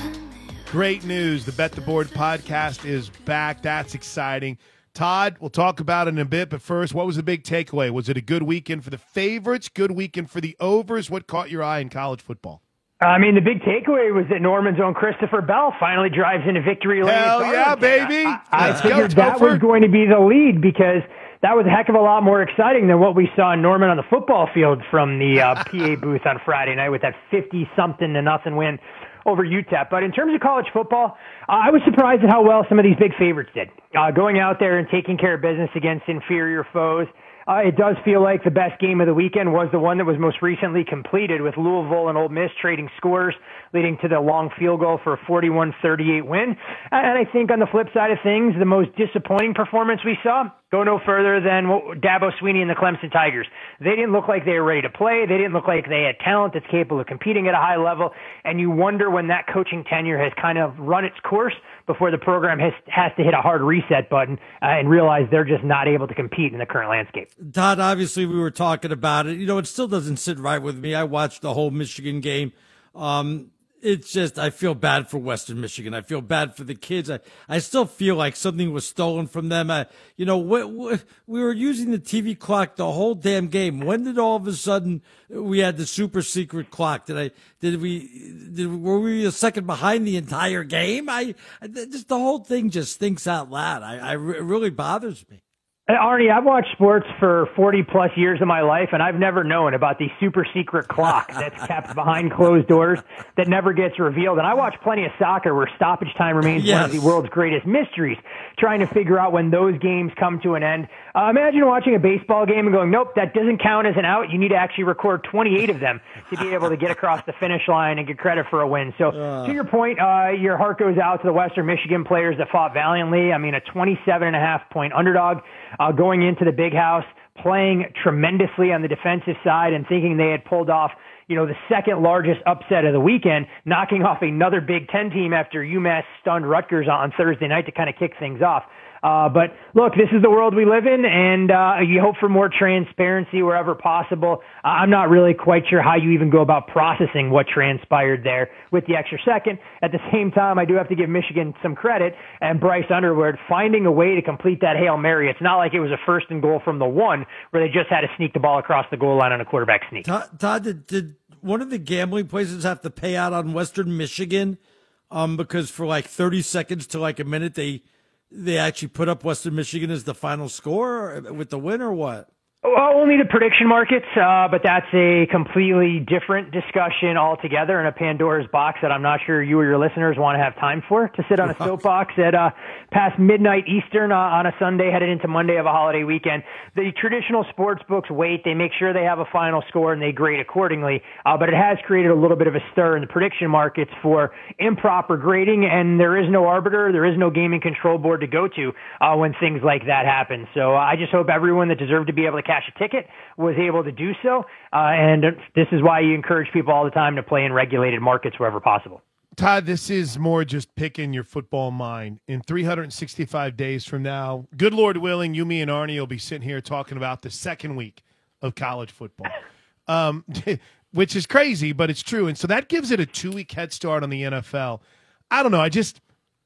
Great news. The Bet the Board podcast is back. That's exciting. Todd, we'll talk about it in a bit, but first, what was the big takeaway? Was it a good weekend for the favorites, good weekend for the overs? What caught your eye in college football? I mean, the big takeaway was that Norman's own Christopher Bell finally drives into victory lane. Hell yeah, baby. I, I, I figured go, that was going to be the lead because that was a heck of a lot more exciting than what we saw in Norman on the football field from the uh, P A booth on Friday night with that fifty-something to nothing win over U T E P. But in terms of college football, uh, I was surprised at how well some of these big favorites did. Uh, going out there and taking care of business against inferior foes. Uh, it does feel like the best game of the weekend was the one that was most recently completed with Louisville and Ole Miss trading scores, leading to the long field goal for a forty-one thirty-eight win. And I think on the flip side of things, the most disappointing performance we saw, go no further than Dabo Swinney and the Clemson Tigers. They didn't look like they were ready to play. They didn't look like they had talent that's capable of competing at a high level. And you wonder when that coaching tenure has kind of run its course before the program has, has to hit a hard reset button uh, and realize they're just not able to compete in the current landscape. Todd, obviously we were talking about it. You know, it still doesn't sit right with me. I watched the whole Michigan game. Um, It's just, I feel bad for Western Michigan. I feel bad for the kids. I, I still feel like something was stolen from them. I, you know, we, we, we were using the T V clock the whole damn game. When did all of a sudden we had the super secret clock? Did I, did we, did, were we a second behind the entire game? I, I just, the whole thing just thinks out loud. I, I, it really bothers me. Arnie, I've watched sports for forty plus years of my life, and I've never known about the super secret clock that's kept behind closed doors that never gets revealed. And I watch plenty of soccer where stoppage time remains yes. one of the world's greatest mysteries, trying to figure out when those games come to an end. Uh, imagine watching a baseball game and going, nope, that doesn't count as an out. You need to actually record twenty-eight of them to be able to get across the finish line and get credit for a win. So uh. to your point, uh, your heart goes out to the Western Michigan players that fought valiantly. I mean, a twenty-seven and a half point underdog. Uh, going into the big house, playing tremendously on the defensive side and thinking they had pulled off, you know, the second largest upset of the weekend, knocking off another Big Ten team after UMass stunned Rutgers on Thursday night to kind of kick things off. Uh, but look, this is the world we live in, and uh, you hope for more transparency wherever possible. Uh, I'm not really quite sure how you even go about processing what transpired there with the extra second. At the same time, I do have to give Michigan some credit and Bryce Underwood finding a way to complete that Hail Mary. It's not like it was a first and goal from the one where they just had to sneak the ball across the goal line on a quarterback sneak. Todd, Todd did, did one of the gambling places have to pay out on Western Michigan um, because for like thirty seconds to like a minute they – they actually put up Western Michigan as the final score with the win or what? Well, only the prediction markets, uh, but that's a completely different discussion altogether in a Pandora's box that I'm not sure you or your listeners want to have time for, to sit on a soapbox at uh, past midnight Eastern uh, on a Sunday headed into Monday of a holiday weekend. The traditional sports books wait. They make sure they have a final score and they grade accordingly, uh, but it has created a little bit of a stir in the prediction markets for improper grading, and there is no arbiter, there is no gaming control board to go to uh, when things like that happen. So uh, I just hope everyone that deserved to be able to cash a ticket was able to do so, uh, and this is why you encourage people all the time to play in regulated markets wherever possible. Todd, this is more just picking your football mind. In three hundred sixty-five days from now, good Lord willing, you, me, and Arnie will be sitting here talking about the second week of college football. um, which is crazy, but it's true. And so that gives it a two-week head start on the N F L. I don't know. I just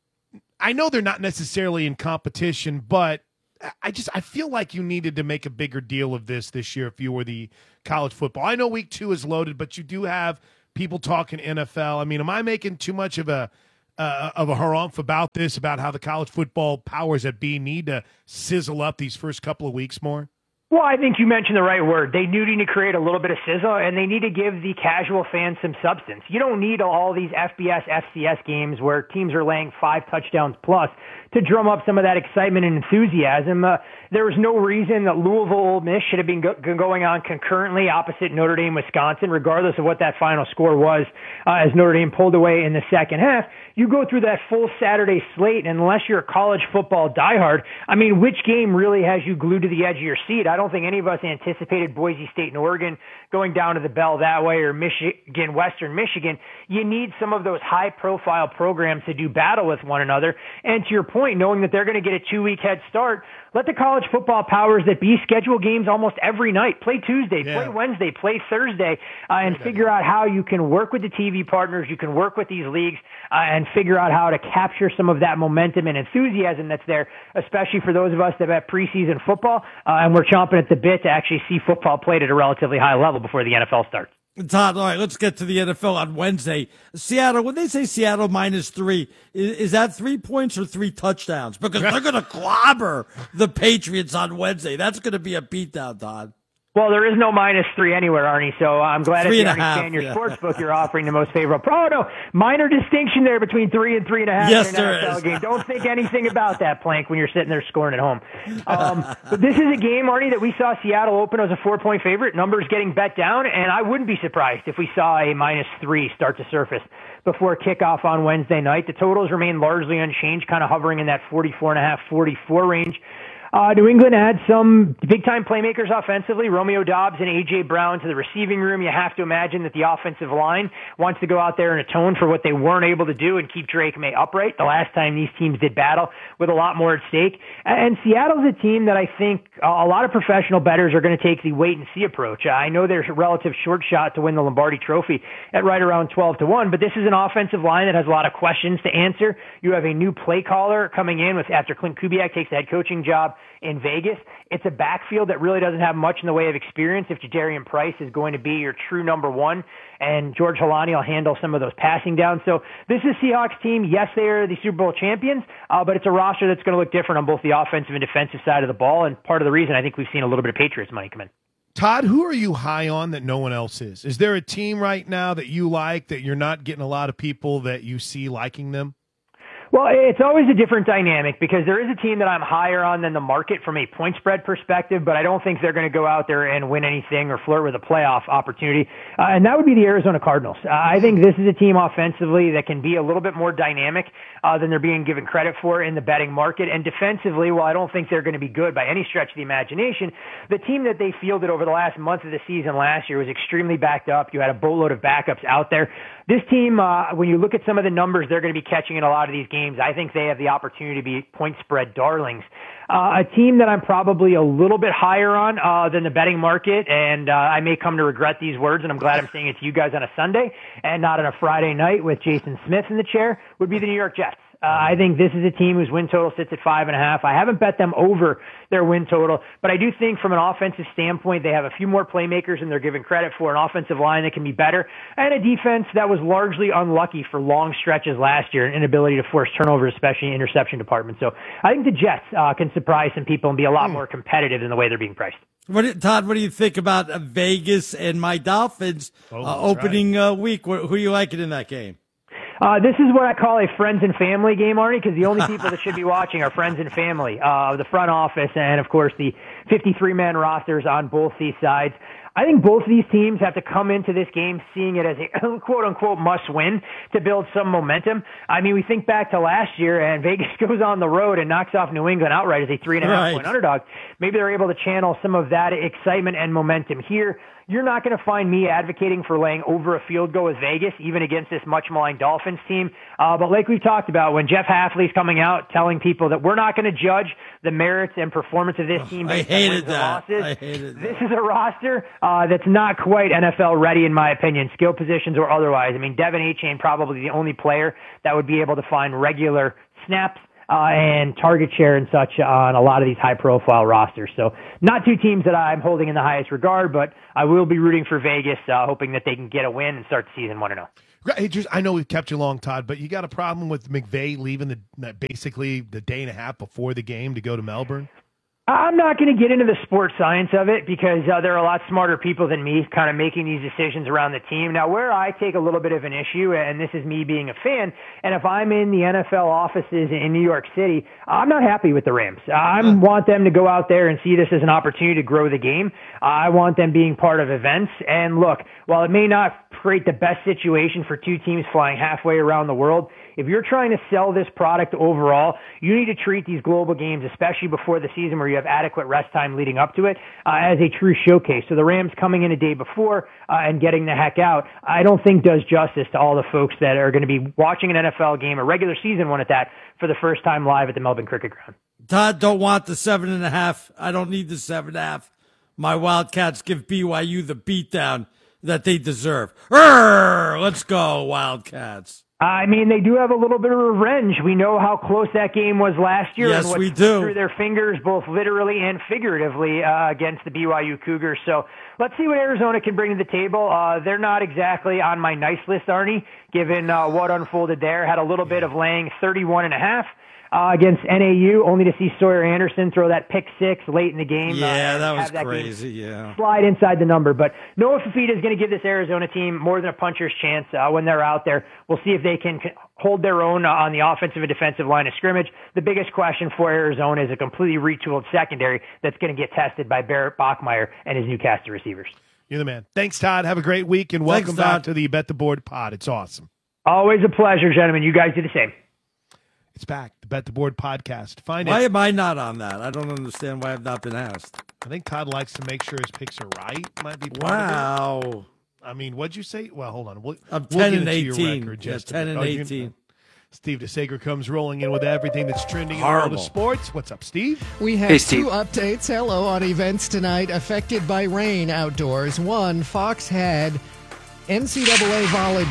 – I know they're not necessarily in competition, but I just I feel like you needed to make a bigger deal of this this year if you were the college football. I know week two is loaded, but you do have people talking N F L. I mean, am I making too much of a uh, of a harumph about this, about how the college football powers that be need to sizzle up these first couple of weeks more? Well, I think you mentioned the right word. They do need to create a little bit of sizzle, and they need to give the casual fan some substance. You don't need all these F B S, F C S games where teams are laying five touchdowns plus to drum up some of that excitement and enthusiasm. Uh, there was no reason that Louisville Ole Miss should have been go- going on concurrently opposite Notre Dame, Wisconsin, regardless of what that final score was, uh, as Notre Dame pulled away in the second half. You go through that full Saturday slate, and unless you're a college football diehard, I mean, which game really has you glued to the edge of your seat? I don't think any of us anticipated Boise State and Oregon going down to the bell that way, or Michigan, Western Michigan. You need some of those high-profile programs to do battle with one another. And to your point, knowing that they're going to get a two-week head start, let the college football powers that be schedule games almost every night. Play Tuesday, yeah. play Wednesday, play Thursday, uh, and figure out how you can work with the T V partners, you can work with these leagues, uh, and figure out how to capture some of that momentum and enthusiasm that's there, especially for those of us that have preseason football, uh, and we're chomping at the bit to actually see football played at a relatively high level before the N F L starts. Todd, all right, let's get to the N F L on Wednesday. Seattle, when they say Seattle minus three, is, is that three points or three touchdowns? Because they're going to clobber the Patriots on Wednesday. That's going to be a beatdown, Todd. Well, there is no minus three anywhere, Arnie, so I'm glad three if you and a half, understand your yeah. sports book, you're offering the most favorable. Oh, no, minor distinction there between three and three and a half yes, in an there N F L is. game. Don't think anything about that, Plank, when you're sitting there scoring at home. Um, but this is a game, Arnie, that we saw Seattle open as a four-point favorite. Numbers getting bet down, and I wouldn't be surprised if we saw a minus three start to surface before kickoff on Wednesday night. The totals remain largely unchanged, kind of hovering in that forty-four and a half, forty-four range. Uh, New England had some big-time playmakers offensively, Romeo Doubs and A J. Brown to the receiving room. You have to imagine that the offensive line wants to go out there and atone for what they weren't able to do and keep Drake May upright the last time these teams did battle, with a lot more at stake. And Seattle's a team that I think a lot of professional bettors are going to take the wait-and-see approach. I know there's a relative short shot to win the Lombardi Trophy at right around twelve to one, but this is an offensive line that has a lot of questions to answer. You have a new play caller coming in with after Clint Kubiak takes the head coaching job in Vegas. It's a backfield that really doesn't have much in the way of experience if Jadarian Price is going to be your true number one, and George Halani will handle some of those passing downs. So this is Seahawks team. Yes, they are the Super Bowl champions, uh, but it's a roster that's going to look different on both the offensive and defensive side of the ball, and part of the reason I think we've seen a little bit of Patriots money come in. Todd, who are you high on that no one else is? Is there a team right now that you like that you're not getting a lot of people that you see liking them? Well, it's always a different dynamic because there is a team that I'm higher on than the market from a point spread perspective, but I don't think they're going to go out there and win anything or flirt with a playoff opportunity, uh, and that would be the Arizona Cardinals. Uh, I think this is a team offensively that can be a little bit more dynamic uh, than they're being given credit for in the betting market, and defensively, while I don't think they're going to be good by any stretch of the imagination, the team that they fielded over the last month of the season last year was extremely backed up. You had a boatload of backups out there. This team, uh, when you look at some of the numbers they're going to be catching in a lot of these games, I think they have the opportunity to be point spread darlings. Uh, a team that I'm probably a little bit higher on uh, than the betting market, and uh, I may come to regret these words, and I'm glad I'm saying it to you guys on a Sunday and not on a Friday night with Jason Smith in the chair, would be the New York Jets. Uh, I think this is a team whose win total sits at five and a half. I haven't bet them over their win total, but I do think from an offensive standpoint, they have a few more playmakers than they're given credit for, an offensive line that can be better, and a defense that was largely unlucky for long stretches last year, an inability to force turnovers, especially in interception department. So I think the Jets uh, can surprise some people and be a lot more competitive in the way they're being priced. What do, Todd, what do you think about uh, Vegas and my Dolphins oh, uh, opening right. uh, week? Who are you liking in that game? Uh, this is what I call a friends and family game, Arnie, because the only people that should be watching are friends and family, uh, the front office and, of course, the fifty-three man rosters on both these sides. I think both of these teams have to come into this game seeing it as a quote-unquote must-win to build some momentum. I mean, we think back to last year, and Vegas goes on the road and knocks off New England outright as a three-and-a-half-point right. underdog. Maybe they're able to channel some of that excitement and momentum here. you're not going to find me advocating for laying over a field goal with Vegas, even against this much maligned Dolphins team. Uh, but like we've talked about, when Jeff Hafley's coming out telling people that we're not going to judge the merits and performance of this team based I hated on wins and that. losses, I hated that. this is a roster uh, that's not quite N F L ready, in my opinion, skill positions or otherwise. I mean, Devin Achane probably the only player that would be able to find regular snaps Uh, and target share and such on a lot of these high-profile rosters. So not two teams that I'm holding in the highest regard, but I will be rooting for Vegas, uh, hoping that they can get a win and start the season one and oh. Hey, just, I know we've kept you long, Todd, but you got a problem with McVay leaving the basically the day and a half before the game to go to Melbourne? I'm not going to get into the sports science of it because uh, there are a lot smarter people than me kind of making these decisions around the team. Now, where I take a little bit of an issue, and this is me being a fan, and if I'm in the N F L offices in New York City, I'm not happy with the Rams. I want them to go out there and see this as an opportunity to grow the game. I want them being part of events. And look, while it may not create the best situation for two teams flying halfway around the world, if you're trying to sell this product overall, you need to treat these global games, especially before the season where you have adequate rest time leading up to it, uh, as a true showcase. So the Rams coming in a day before uh, and getting the heck out, I don't think does justice to all the folks that are going to be watching an N F L game, a regular season one at that, for the first time live at the Melbourne Cricket Ground. Todd, don't want the seven and a half. I don't need the seven and a half. My Wildcats give B Y U the beatdown that they deserve. Urgh, let's go, Wildcats. I mean, they do have a little bit of revenge. We know how close that game was last year. Yes, and what we do. Through their fingers, both literally and figuratively, uh, against the B Y U Cougars. So let's see what Arizona can bring to the table. Uh, they're not exactly on my nice list, Arnie, given uh, what unfolded there. Had a little bit of laying thirty-one and a half. Uh, against N A U, only to see Sawyer Anderson throw that pick six late in the game. Yeah, uh, that was that crazy, yeah. Slide inside the number. But Noah Fafita is going to give this Arizona team more than a puncher's chance uh, when they're out there. We'll see if they can hold their own uh, on the offensive and defensive line of scrimmage. The biggest question for Arizona is a completely retooled secondary that's going to get tested by Barrett Bachmeier and his new cast of receivers. You're the man. Thanks, Todd. Have a great week, and welcome Thanks, back Todd. to the Bet the Board pod. It's awesome. Always a pleasure, gentlemen. You guys do the same. It's back, the Bet the Board podcast. Find Why it. am I not on that? I don't understand why I've not been asked. I think Todd likes to make sure his picks are right. Might be part Wow. of it. I mean, what'd you say? Well, hold on. We'll, I'm we'll ten get and into your eighteen. record Yeah, just a ten bit. and Oh, you- eighteen. Steve DeSager comes rolling in with everything that's trending in the world Horrible. of sports. What's up, Steve? We have Hey, two Steve. updates. Hello on events tonight affected by rain outdoors. One, Fox had N C double A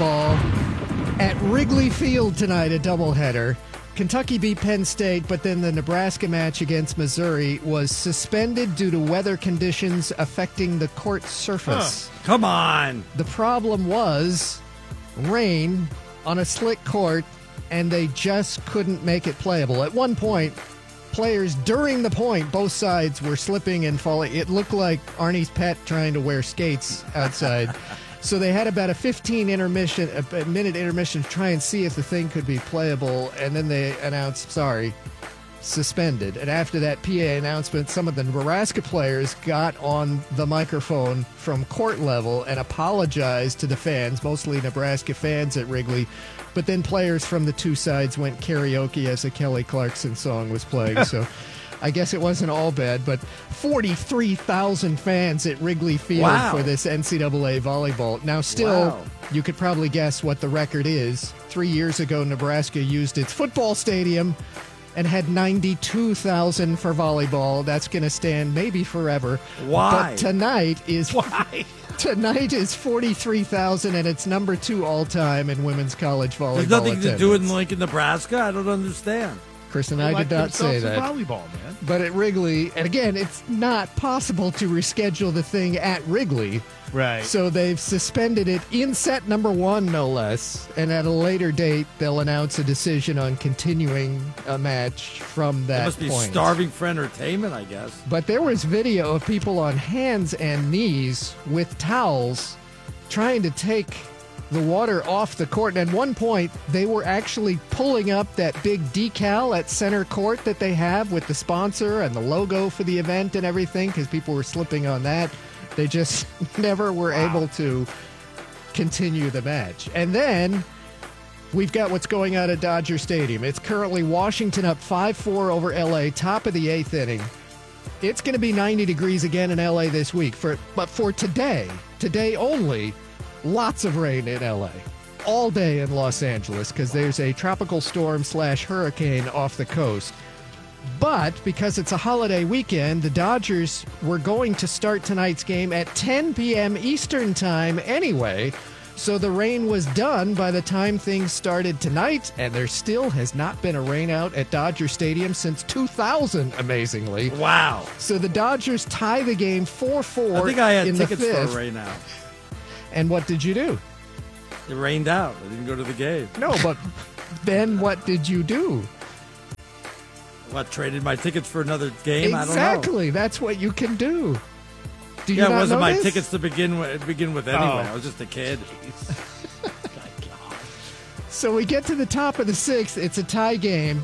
volleyball at Wrigley Field tonight, a doubleheader. Kentucky beat Penn State, but then the Nebraska match against Missouri was suspended due to weather conditions affecting the court surface. Huh. Come on. The problem was rain on a slick court, and they just couldn't make it playable. At one point, players during the point, both sides were slipping and falling. It looked like Arnie's pet trying to wear skates outside. So they had about a fifteen intermission, a minute intermission to try and see if the thing could be playable, and then they announced, sorry, suspended. And after that P A announcement, some of the Nebraska players got on the microphone from court level and apologized to the fans, mostly Nebraska fans at Wrigley. But then players from the two sides went karaoke as a Kelly Clarkson song was playing. So I guess it wasn't all bad, but forty-three thousand fans at Wrigley Field Wow. for this N C double A volleyball. Now, still, Wow. you could probably guess what the record is. Three years ago, Nebraska used its football stadium and had ninety-two thousand for volleyball. That's going to stand maybe forever. Why? But tonight is Why? tonight is forty-three thousand, and it's number two all time in women's college volleyball. There's nothing to do attendance. in Lincoln, Nebraska. I don't understand. Chris and They I like did not say themselves that. in volleyball, man. But at Wrigley, and again, it's not possible to reschedule the thing at Wrigley. Right. So they've suspended it in set number one, no less. And at a later date, they'll announce a decision on continuing a match from that They must be point. starving for entertainment, I guess. But there was video of people on hands and knees with towels trying to take the water off the court. And at one point, they were actually pulling up that big decal at center court that they have with the sponsor and the logo for the event and everything, because people were slipping on that. They just never were Wow. able to continue the match. And then we've got what's going on at Dodger Stadium. It's currently Washington up five four over L A, top of the eighth inning. It's going to be ninety degrees again in L A this week. For But for today, today only, lots of rain in L A. All day in Los Angeles because there's a tropical storm slash hurricane off the coast. But because it's a holiday weekend, the Dodgers were going to start tonight's game at ten p.m. Eastern time anyway. So the rain was done by the time things started tonight, and there still has not been a rain out at Dodger Stadium since two thousand, amazingly. Wow. So the Dodgers tie the game four four. I think I had in tickets the for a fifth. rain out. And what did you do? It rained out. I didn't go to the game. No, but then what did you do? What, traded my tickets for another game? I don't know. Exactly. That's what you can do. Do you yeah, it not wasn't know my this? tickets to begin with, begin with anyway. Oh. I was just a kid. So we get to the top of the sixth. It's a tie game.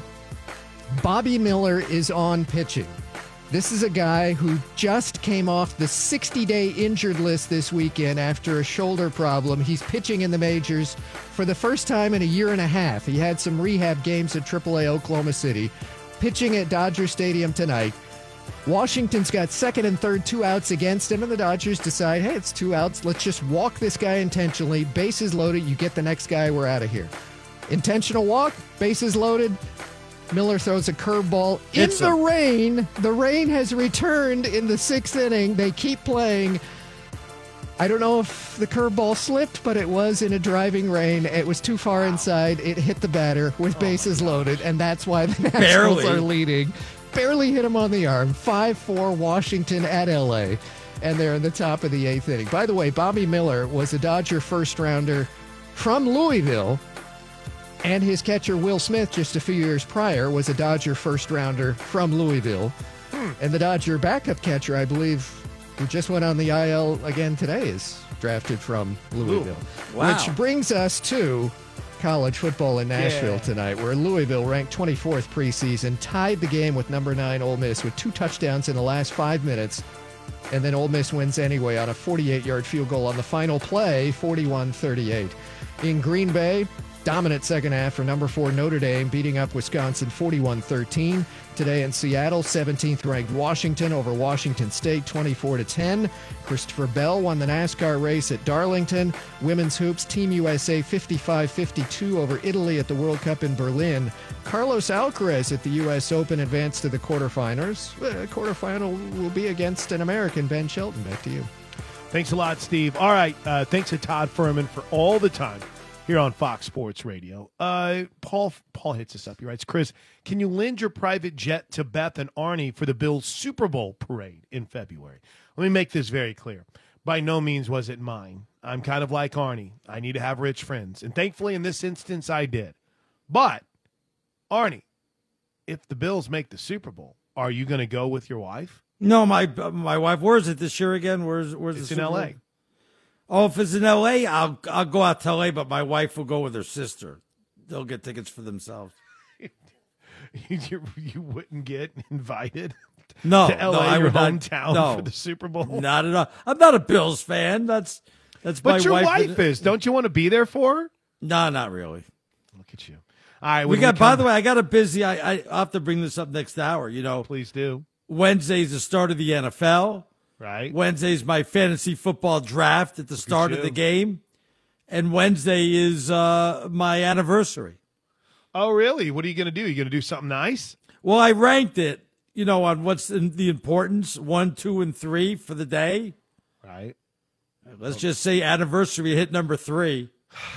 Bobby Miller is on pitching. This is a guy who just came off the sixty-day injured list this weekend after a shoulder problem. He's pitching in the majors for the first time in a year and a half. He had some rehab games at triple A Oklahoma City. Pitching at Dodger Stadium tonight. Washington's got second and third, two outs against him, and the Dodgers decide, hey, it's two outs. Let's just walk this guy intentionally. Bases loaded. You get the next guy. We're out of here. Intentional walk, bases loaded. Miller throws a curveball in Hits the him. rain. The rain has returned in the sixth inning. They keep playing. I don't know if the curveball slipped, but it was in a driving rain. It was too far inside. It hit the batter with bases loaded, and that's why the Nationals Barely. are leading. Barely hit him on the arm. five four Washington at L A, and they're in the top of the eighth inning. By the way, Bobby Miller was a Dodger first-rounder from Louisville, and his catcher Will Smith just a few years prior was a Dodger first-rounder from Louisville. Hmm. And the Dodger backup catcher, I believe, who just went on the I L again today, is drafted from Louisville. Ooh, wow. Which brings us to college football in Nashville Yeah. tonight, where Louisville, ranked twenty-fourth preseason, tied the game with number nine Ole Miss with two touchdowns in the last five minutes. And then Ole Miss wins anyway on a forty-eight-yard field goal on the final play, forty-one thirty-eight. In Green Bay, dominant second half for number four Notre Dame, beating up Wisconsin forty-one thirteen. Today in Seattle, seventeenth ranked Washington over Washington State, twenty-four to ten. Christopher Bell won the NASCAR race at Darlington. Women's hoops, Team U S A fifty-five fifty-two over Italy at the World Cup in Berlin. Carlos Alcaraz at the U S Open advanced to the quarterfinals. The quarterfinal will be against an American, Ben Shelton. Back to you. Thanks a lot, Steve. All right, uh, thanks to Todd Furman for all the time here on Fox Sports Radio. Uh, Paul Paul hits us up. He writes, Chris, can you lend your private jet to Beth and Arnie for the Bills Super Bowl parade in February? Let me make this very clear. By no means was it mine. I'm kind of like Arnie. I need to have rich friends. And thankfully, in this instance, I did. But, Arnie, if the Bills make the Super Bowl, are you going to go with your wife? No, my my wife. Where is it this year again? Where's where's It's the in Super L A. Bowl? Oh, if it's in L A, I'll I'll go out to L A, but my wife will go with her sister. They'll get tickets for themselves. you, you wouldn't get invited No, to L A, no, I your would not- hometown, no. for the Super Bowl? Not at all. I'm not a Bills fan. That's that's But my your wife. wife is. Don't you want to be there for her? No, not really. Look at you. All right. We when got. come- By the way, I got a busy. I I I'll have to bring this up next hour. You know, please do. Wednesday's the start of the N F L. Right. Wednesday's my fantasy football draft at the start of you. the game, and Wednesday is uh, my anniversary. Oh, really? What are you going to do? You going to do something nice? Well, I ranked it, you know, on what's in the importance, one, two, and three for the day. Right. Let's just say anniversary hit number three.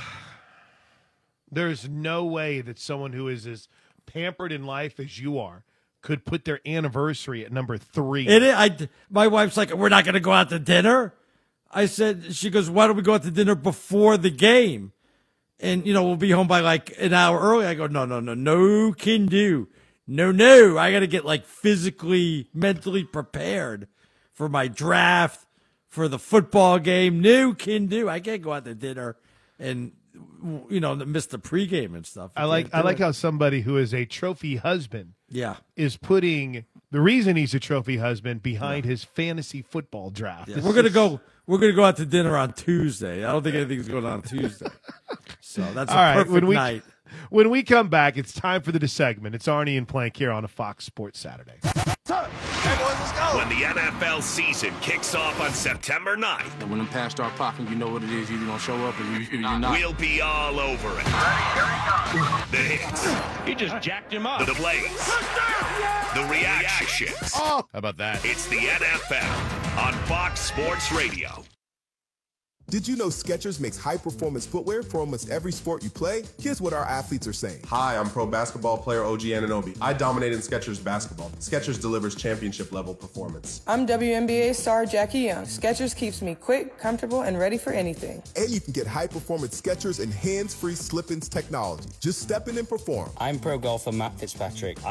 There's no way that someone who is as pampered in life as you are could put their anniversary at number three. It, I, my wife's like, we're not going to go out to dinner. I said, she goes, why don't we go out to dinner before the game? And, you know, we'll be home by like an hour early. I go, no, no, no, no can do. No, no. I got to get like physically, mentally prepared for my draft, for the football game. No can do. I can't go out to dinner and, you know, miss the pregame and stuff. I like I like how somebody who is a trophy husband yeah. is putting the reason he's a trophy husband behind his fantasy football draft. Yeah. We're gonna go. We're gonna go out to dinner on Tuesday. I don't think anything's going on Tuesday. So that's a All right, perfect when we, night. When we come back, it's time for the segment. It's Arnie and Plank here on a Fox Sports Saturday. Hey, boys, let's go. When the N F L season kicks off on September ninth. And when them pass start popping, you know what it is. You're going to show up or you, you're not. We'll be all over it. The hits. He just jacked him up. The plays. The reactions. Oh, how about that? It's the N F L on Fox Sports Radio. Did you know Skechers makes high-performance footwear for almost every sport you play? Here's what our athletes are saying. Hi, I'm pro basketball player O G Anunoby. I dominate in Skechers basketball. Skechers delivers championship-level performance. I'm W N B A star Jackie Young. Skechers keeps me quick, comfortable, and ready for anything. And you can get high-performance Skechers and hands-free slip-ins technology. Just step in and perform. I'm pro golfer Matt Fitzpatrick.